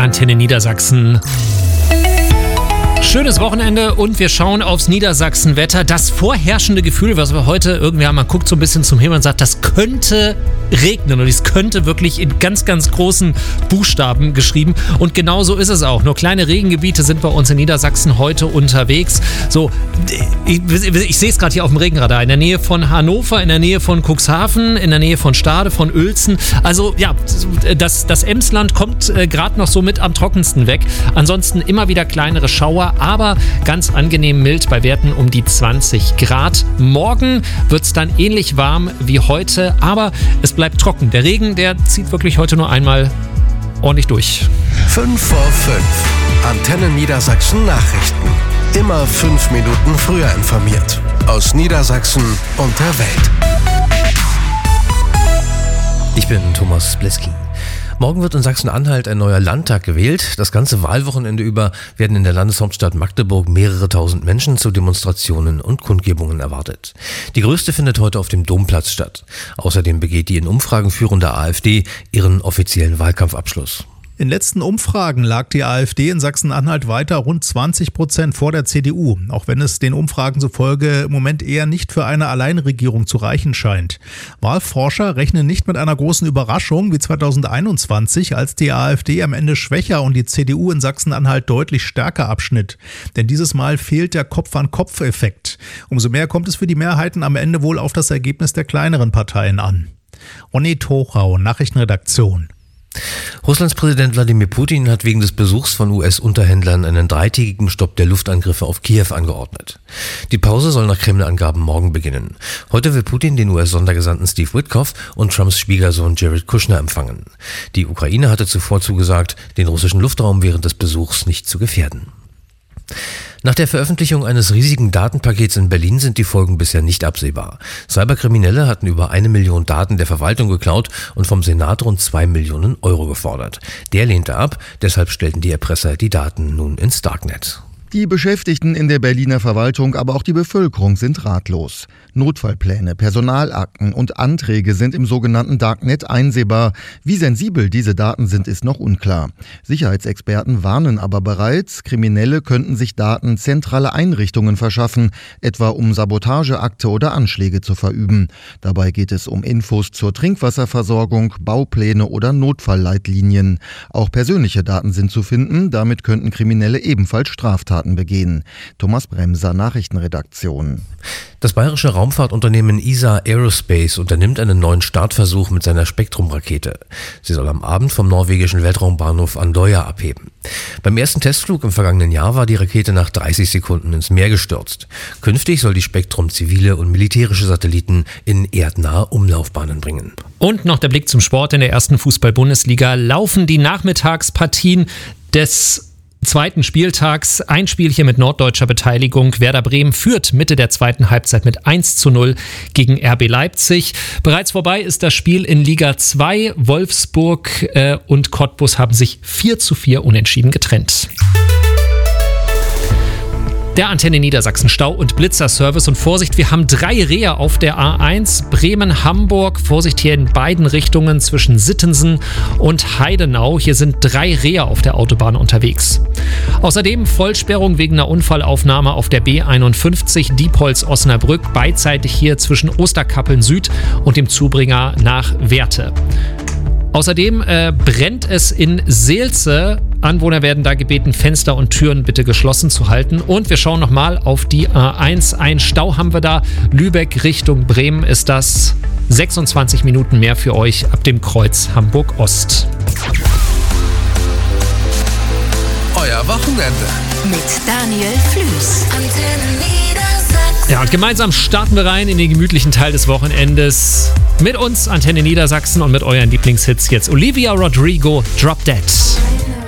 Antenne Niedersachsen. Schönes Wochenende und wir schauen aufs Niedersachsen-Wetter. Das vorherrschende Gefühl, was wir heute irgendwie haben, man guckt so ein bisschen zum Himmel und sagt, das könnte regnen und es könnte wirklich in ganz, ganz großen Buchstaben geschrieben. Und genau so ist es auch. Nur kleine Regengebiete sind bei uns in Niedersachsen heute unterwegs. So, ich sehe es gerade hier auf dem Regenradar. In der Nähe von Hannover, in der Nähe von Cuxhaven, in der Nähe von Stade, von Uelzen. Also ja, das Emsland kommt gerade noch so mit am trockensten weg. Ansonsten immer wieder kleinere Schauer, aber ganz angenehm mild bei Werten um die 20 Grad. Morgen wird es dann ähnlich warm wie heute, aber es bleibt trocken. Der Regen, der zieht wirklich heute nur einmal ordentlich durch. 5 vor 5. Antenne Niedersachsen Nachrichten. Immer 5 Minuten früher informiert. Aus Niedersachsen und der Welt. Ich bin Thomas Bleski. Morgen wird in Sachsen-Anhalt ein neuer Landtag gewählt. Das ganze Wahlwochenende über werden in der Landeshauptstadt Magdeburg mehrere tausend Menschen zu Demonstrationen und Kundgebungen erwartet. Die größte findet heute auf dem Domplatz statt. Außerdem begeht die in Umfragen führende AfD ihren offiziellen Wahlkampfabschluss. In letzten Umfragen lag die AfD in Sachsen-Anhalt weiter rund 20% vor der CDU, auch wenn es den Umfragen zufolge im Moment eher nicht für eine Alleinregierung zu reichen scheint. Wahlforscher rechnen nicht mit einer großen Überraschung wie 2021, als die AfD am Ende schwächer und die CDU in Sachsen-Anhalt deutlich stärker abschnitt. Denn dieses Mal fehlt der Kopf-an-Kopf-Effekt. Umso mehr kommt es für die Mehrheiten am Ende wohl auf das Ergebnis der kleineren Parteien an. Onni Tochau, Nachrichtenredaktion. Russlands Präsident Wladimir Putin hat wegen des Besuchs von US-Unterhändlern einen 3-tägigen Stopp der Luftangriffe auf Kiew angeordnet. Die Pause soll nach Kreml-Angaben morgen beginnen. Heute will Putin den US-Sondergesandten Steve Witkoff und Trumps Schwiegersohn Jared Kushner empfangen. Die Ukraine hatte zuvor zugesagt, den russischen Luftraum während des Besuchs nicht zu gefährden. Nach der Veröffentlichung eines riesigen Datenpakets in Berlin sind die Folgen bisher nicht absehbar. Cyberkriminelle hatten über 1 Million Daten der Verwaltung geklaut und vom Senat rund 2 Millionen Euro gefordert. Der lehnte ab, deshalb stellten die Erpresser die Daten nun ins Darknet. Die Beschäftigten in der Berliner Verwaltung, aber auch die Bevölkerung sind ratlos. Notfallpläne, Personalakten und Anträge sind im sogenannten Darknet einsehbar. Wie sensibel diese Daten sind, ist noch unklar. Sicherheitsexperten warnen aber bereits, Kriminelle könnten sich Daten zentraler Einrichtungen verschaffen, etwa um Sabotageakte oder Anschläge zu verüben. Dabei geht es um Infos zur Trinkwasserversorgung, Baupläne oder Notfallleitlinien. Auch persönliche Daten sind zu finden, damit könnten Kriminelle ebenfalls Straftaten begehen. Thomas Bremser, Nachrichtenredaktion. Das bayerische Raumfahrtunternehmen ESA Aerospace unternimmt einen neuen Startversuch mit seiner Spektrum-Rakete. Sie soll am Abend vom norwegischen Weltraumbahnhof Andøya abheben. Beim ersten Testflug im vergangenen Jahr war die Rakete nach 30 Sekunden ins Meer gestürzt. Künftig soll die Spektrum zivile und militärische Satelliten in erdnahe Umlaufbahnen bringen. Und noch der Blick zum Sport. In der ersten Fußball-Bundesliga laufen die Nachmittagspartien des zweiten Spieltags. Ein Spiel hier mit norddeutscher Beteiligung. Werder Bremen führt Mitte der zweiten Halbzeit mit 1:0 gegen RB Leipzig. Bereits vorbei ist das Spiel in Liga 2. Wolfsburg und Cottbus haben sich 4:4 unentschieden getrennt. Der Antenne Niedersachsen Stau- und Blitzerservice. Und Vorsicht, wir haben 3 Rehe auf der A1 Bremen-Hamburg. Vorsicht hier in beiden Richtungen zwischen Sittensen und Heidenau. Hier sind 3 Rehe auf der Autobahn unterwegs. Außerdem Vollsperrung wegen einer Unfallaufnahme auf der B51 Diepholz-Osnabrück. Beidseitig hier zwischen Osterkappeln Süd und dem Zubringer nach Werte. Außerdem brennt es in Seelze. Anwohner werden da gebeten, Fenster und Türen bitte geschlossen zu halten. Und wir schauen nochmal auf die A1. Ein Stau haben wir da. Lübeck Richtung Bremen ist das. 26 Minuten mehr für euch ab dem Kreuz Hamburg-Ost. Euer Wochenende. Mit Daniel Flüß. Ja, und gemeinsam starten wir rein in den gemütlichen Teil des Wochenendes. Mit uns Antenne Niedersachsen und mit euren Lieblingshits jetzt Olivia Rodrigo, Drop Dead.